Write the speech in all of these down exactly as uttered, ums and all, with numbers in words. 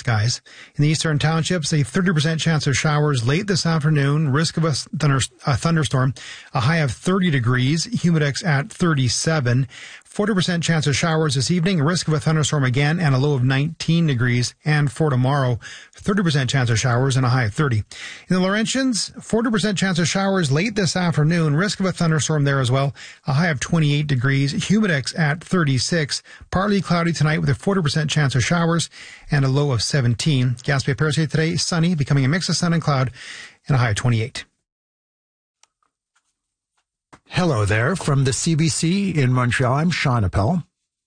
skies. In the eastern townships, a thirty percent chance of showers late this afternoon, risk of a, thunder, a thunderstorm, a high of thirty degrees, humidex at thirty-seven. forty percent chance of showers this evening, risk of a thunderstorm again, and a low of nineteen degrees. And for tomorrow, thirty percent chance of showers and a high of thirty. In the Laurentians, forty percent chance of showers late this afternoon, risk of a thunderstorm there as well, a high of twenty-eight degrees, humidex at thirty-six. Partly cloudy tonight with a forty percent chance of showers and a low of seventeen. Gaspé Percier today, sunny, becoming a mix of sun and cloud, and a high of twenty-eight. Hello there from the C B C in Montreal. I'm Sean Appel.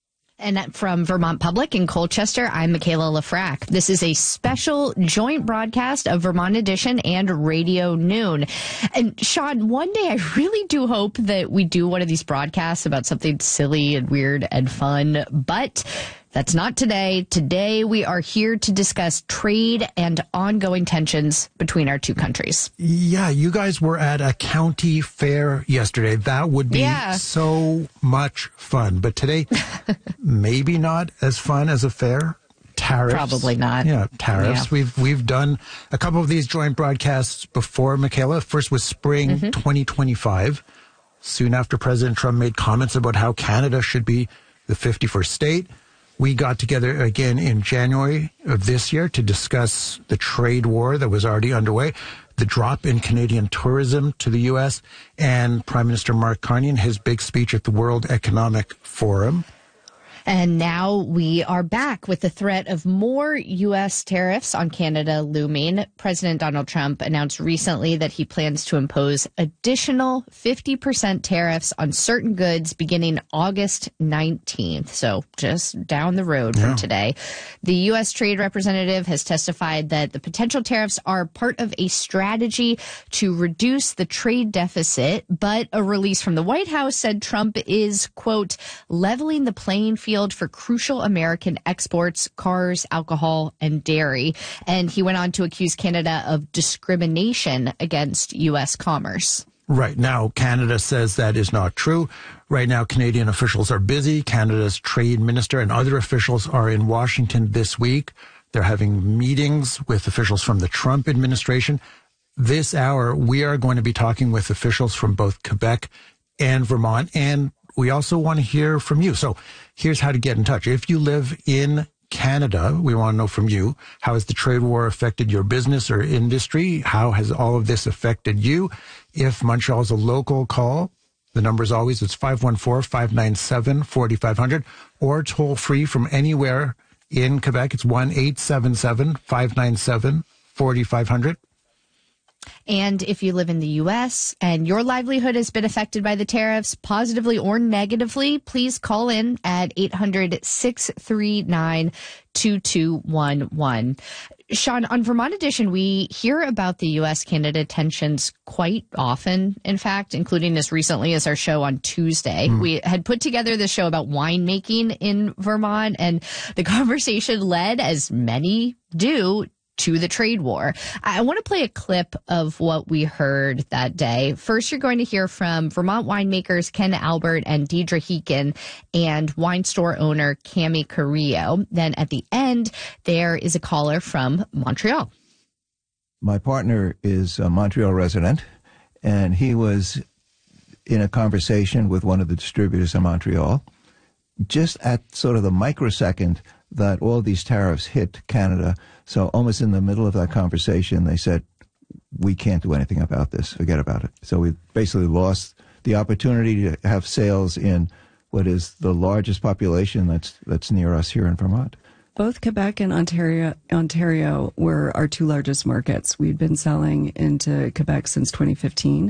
And from Vermont Public in Colchester, I'm Michaela Lafrac. This is a special joint broadcast of Vermont Edition and Radio Noon. And Sean, one day I really do hope that we do one of these broadcasts about something silly and weird and fun, but that's not today. Today we are here to discuss trade and ongoing tensions between our two countries. Yeah, you guys were at a county fair yesterday. That would be yeah. so much fun. But today, maybe not as fun as a fair. Tariffs. Probably not. Yeah, tariffs. Yeah. We've we've done a couple of these joint broadcasts before, Michaela. First was spring mm-hmm. twenty twenty-five. Soon after President Trump made comments about how Canada should be the fifty-first state. We got together again in January of this year to discuss the trade war that was already underway, the drop in Canadian tourism to the U S, and Prime Minister Mark Carney in his big speech at the World Economic Forum. And now we are back with the threat of more U S tariffs on Canada looming. President Donald Trump announced recently that he plans to impose additional fifty percent tariffs on certain goods beginning August nineteenth. So just down the road from yeah. today. The U S Trade Representative has testified that the potential tariffs are part of a strategy to reduce the trade deficit. But a release from the White House said Trump is, quote, leveling the playing field for crucial American exports, cars, alcohol, and dairy. And he went on to accuse Canada of discrimination against U S commerce. Right now, Canada says that is not true. Right now, Canadian officials are busy. Canada's trade minister and other officials are in Washington this week. They're having meetings with officials from the Trump administration. This hour, we are going to be talking with officials from both Quebec and Vermont, and we also want to hear from you. So here's how to get in touch. If you live in Canada, we want to know from you, how has the trade war affected your business or industry? How has all of this affected you? If Montreal is a local call, the number is always, it's five one four, five nine seven, four five zero zero, or toll free from anywhere in Quebec. It's one eight seven seven, five nine seven, four five zero zero. And if you live in the U S and your livelihood has been affected by the tariffs, positively or negatively, please call in at eight hundred, six three nine, two two one one. Sean, on Vermont Edition, we hear about the U S-Canada tensions quite often, in fact, including as recently as our show on Tuesday. Mm. We had put together this show about winemaking in Vermont, and the conversation led, as many do, to the trade war. I want to play a clip of what we heard that day. First, you're going to hear from Vermont winemakers Ken Albert and Deidre Heekin and wine store owner Cami Carrillo. Then at the end, there is a caller from Montreal. My partner is a Montreal resident, and he was in a conversation with one of the distributors in Montreal just at sort of the microsecond that all these tariffs hit Canada. So almost in the middle of that conversation, they said, we can't do anything about this. Forget about it. So we basically lost the opportunity to have sales in what is the largest population that's that's near us here in Vermont. Both Quebec and Ontario Ontario were our two largest markets. We'd been selling into Quebec since twenty fifteen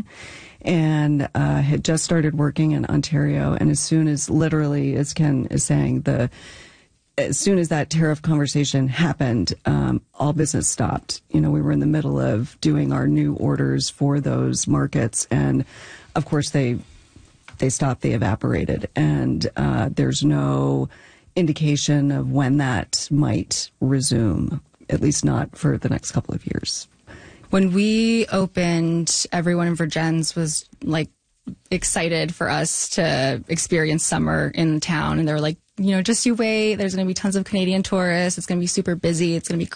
and uh, had just started working in Ontario. And as soon as, literally, as Ken is saying, the as soon as that tariff conversation happened, um, all business stopped. You know, we were in the middle of doing our new orders for those markets. And, of course, they they stopped, they evaporated. And uh, there's no indication of when that might resume, at least not for the next couple of years. When we opened, everyone in Vergennes was like excited for us to experience summer in town. And they were like, you know, just you wait. There's going to be tons of Canadian tourists. It's going to be super busy. It's going to be